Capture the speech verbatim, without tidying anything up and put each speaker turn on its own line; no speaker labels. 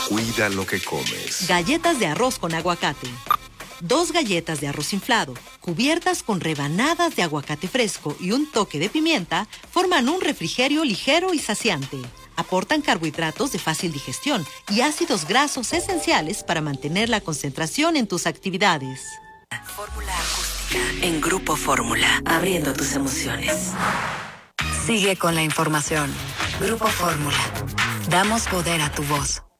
Cuida lo que comes.
Galletas de arroz con aguacate. Dos galletas de arroz inflado, cubiertas con rebanadas de aguacate fresco y un toque de pimienta, forman un refrigerio ligero y saciante. Aportan carbohidratos de fácil digestión y ácidos grasos esenciales para mantener la concentración en tus actividades.
Fórmula acústica en Grupo Fórmula, abriendo tus emociones. Sigue con la información. Grupo Fórmula. Damos poder a tu voz.